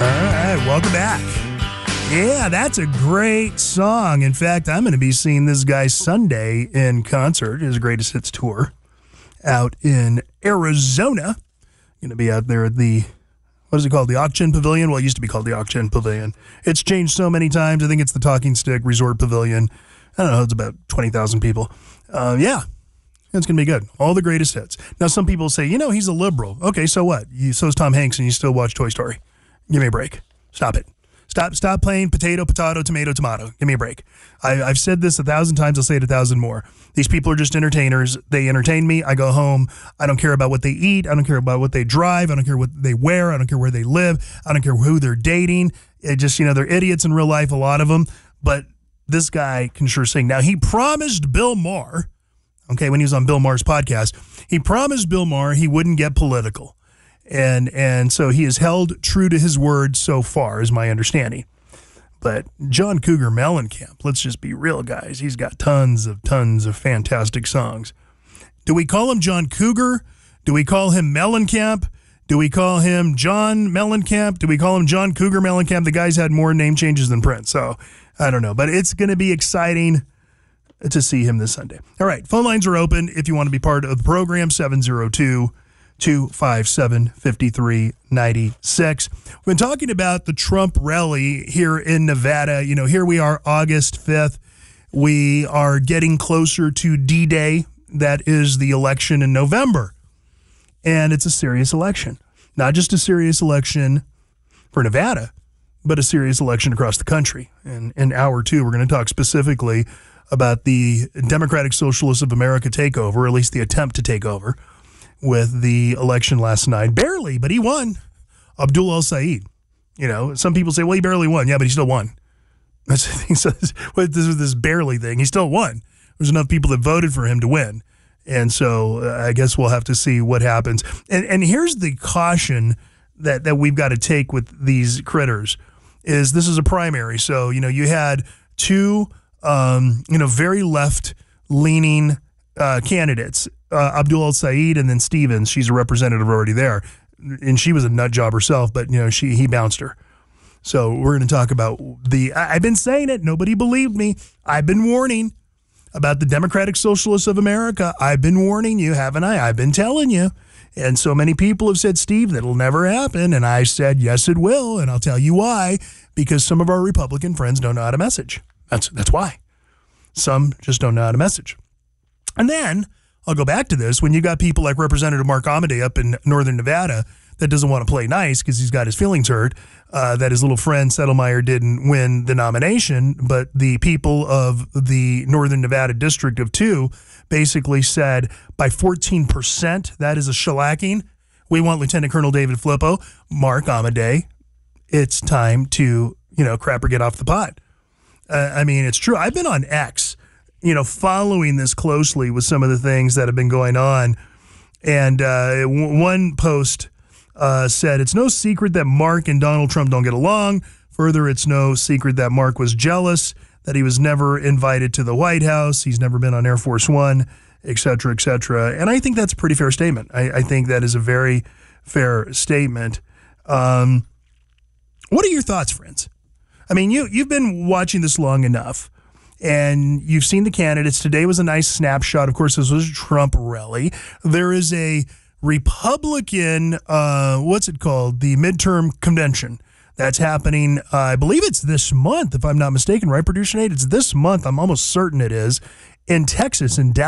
right, welcome back. Yeah, that's a great song. In fact, I'm going to be seeing this guy Sunday in concert, his Greatest Hits tour, out in Arizona. Going to be out there at the, what is it called, the Auction Pavilion? Well, it used to be called the Auction Pavilion. It's changed so many times. I think it's the Talking Stick Resort Pavilion. I don't know, it's about 20,000 people. Yeah, it's going to be good. All the greatest hits. Now, some people say, you know, he's a liberal. Okay, so what? So is Tom Hanks, and you still watch Toy Story. Give me a break. Stop it. Stop playing potato, tomato. Give me a break. I've said this 1,000 times. I'll say it 1,000 more. These people are just entertainers. They entertain me. I go home. I don't care about what they eat. I don't care about what they drive. I don't care what they wear. I don't care where they live. I don't care who they're dating. It just, you know, they're idiots in real life, a lot of them. But this guy can sure sing. Now, he promised Bill Maher, okay, when he was on Bill Maher's podcast, he promised Bill Maher he wouldn't get political. And so he has held true to his word so far, is my understanding. But John Cougar Mellencamp, let's just be real, guys. He's got tons of fantastic songs. Do we call him John Cougar? Do we call him Mellencamp? Do we call him John Mellencamp? Do we call him John Cougar Mellencamp? The guy's had more name changes than Prince, so I don't know. But it's going to be exciting to see him this Sunday. All right, phone lines are open if you want to be part of the program, 702-257-5396. We've been talking about the Trump rally here in Nevada. You know, here we are, August 5th. We are getting closer to D-Day. That is the election in November. And it's a serious election. Not just a serious election for Nevada, but a serious election across the country. And in hour two, we're going to talk specifically about the Democratic Socialists of America takeover, or at least the attempt to take over, with the election last night. Barely, but he won. Abdul El-Sayed. You know, some people say, well, he barely won. Yeah, but he still won. That's the thing. So this barely thing, he still won. There's enough people that voted for him to win. And so I guess we'll have to see what happens. And here's the caution that we've got to take with these critters is this is a primary. So, you know, you had two, very left-leaning candidates, Abdul El-Sayed and then Stevens. She's a representative already there. And she was a nut job herself, but, you know, he bounced her. So we're going to talk about I've been saying it. Nobody believed me. I've been warning about the Democratic Socialists of America. I've been warning you, haven't I? I've been telling you. And so many people have said, Steve, that'll never happen. And I said, yes, it will. And I'll tell you why. Because some of our Republican friends don't know how to message. That's why. Some just don't know how to message. And then I'll go back to this. When you got people like Representative Mark Amodei up in northern Nevada that doesn't want to play nice because he's got his feelings hurt, that his little friend Settlemyre didn't win the nomination, but the people of the northern Nevada District of 2 basically said by 14%, that is a shellacking. We want Lieutenant Colonel David Flippo, Mark Amodei. It's time to, crap or get off the pot. I mean, it's true. I've been on X, following this closely with some of the things that have been going on. And one post said, it's no secret that Mark and Donald Trump don't get along. Further, it's no secret that Mark was jealous that he was never invited to the White House. He's never been on Air Force One, et cetera, et cetera. And I think that's a pretty fair statement. I think that is a very fair statement. What are your thoughts, friends? I mean, you've been watching this long enough, and you've seen the candidates. Today was a nice snapshot. Of course, this was a Trump rally. There is a Republican, what's it called? The midterm convention that's happening. I believe it's this month, if I'm not mistaken, right, Producer Nate? It's this month. I'm almost certain it is, in Texas, in Dallas.